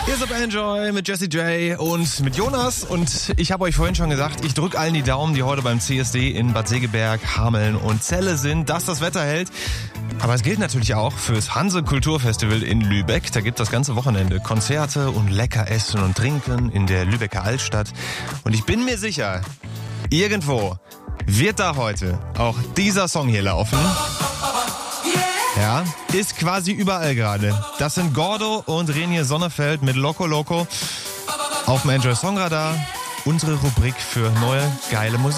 Hier ist Enjoy mit Jessie J und mit Jonas. Und ich habe euch vorhin schon gesagt, ich drücke allen die Daumen, die heute beim CSD in Bad Segeberg, Hameln und Celle sind, dass das Wetter hält. Aber es gilt natürlich auch fürs Hanse Kulturfestival in Lübeck. Da gibt das ganze Wochenende Konzerte und lecker Essen und Trinken in der Lübecker Altstadt. Und ich bin mir sicher, irgendwo wird da heute auch dieser Song hier laufen. Ja, ist quasi überall gerade. Das sind Gordo und Renier Sonnefeld mit Loco Loco auf dem Enjoy Songradar. Unsere Rubrik für neue, geile Musik.